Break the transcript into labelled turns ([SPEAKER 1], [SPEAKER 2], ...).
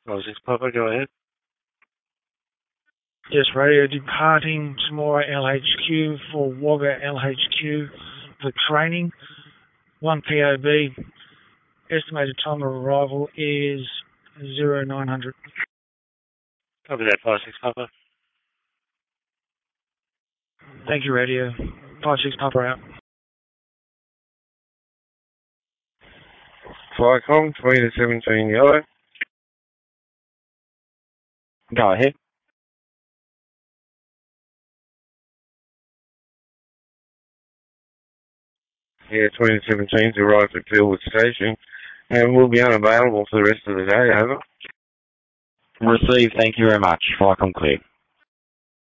[SPEAKER 1] Oh, 6 Papa, go ahead.
[SPEAKER 2] Yes, radio departing tomorrow LHQ for Wagga LHQ for training. 1 POB. Estimated time of arrival is 0900.
[SPEAKER 1] Copy that, 5-6 Papa.
[SPEAKER 2] Thank you, radio. 5-6 Papa out.
[SPEAKER 3] Flycom, 20 to 17 yellow.
[SPEAKER 4] Go ahead.
[SPEAKER 3] Yeah, 20 to 17's arrived at Fieldwood Station and will be unavailable for the rest of the day, over.
[SPEAKER 4] Received, thank you very much. Flycom clear.